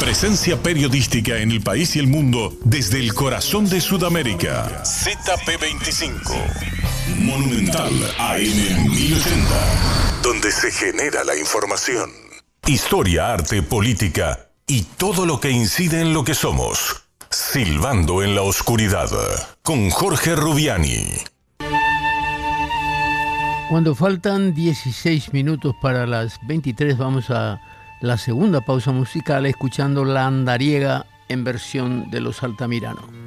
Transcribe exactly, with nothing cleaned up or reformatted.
Presencia periodística en el país y el mundo desde el corazón de Sudamérica. Z P veinticinco. Monumental A M mil ochenta. Donde se genera la información. Historia, arte, política y todo lo que incide en lo que somos. Silbando en la oscuridad. Con Jorge Rubiani. Cuando faltan dieciséis minutos para las veintitrés, vamos a la segunda pausa musical escuchando La Andariega en versión de Los Altamirano.